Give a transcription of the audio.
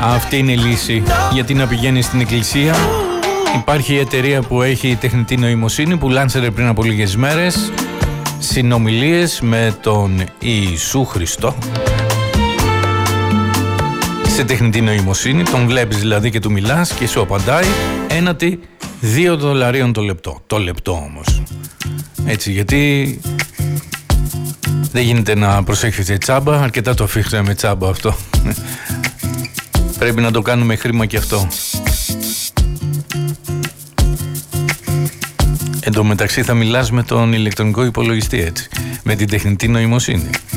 Αυτή είναι η λύση. Γιατί να πηγαίνει στην εκκλησία? Υπάρχει η εταιρεία που έχει τεχνητή νοημοσύνη που λάνσαρε πριν από λίγες μέρες συνομιλίες με τον Ιησού Χριστό σε τεχνητή νοημοσύνη. Τον βλέπεις δηλαδή και του μιλάς και σου απαντάει έναντι $2 το λεπτό. Το λεπτό όμως. Έτσι, γιατί δεν γίνεται να προσέχετε τσάμπα, αρκετά το αφήξαμε τσάμπα αυτό. Πρέπει να το κάνουμε χρήμα και αυτό. Εν τω μεταξύ θα μιλάς με τον ηλεκτρονικό υπολογιστή, έτσι, με την τεχνητή νοημοσύνη.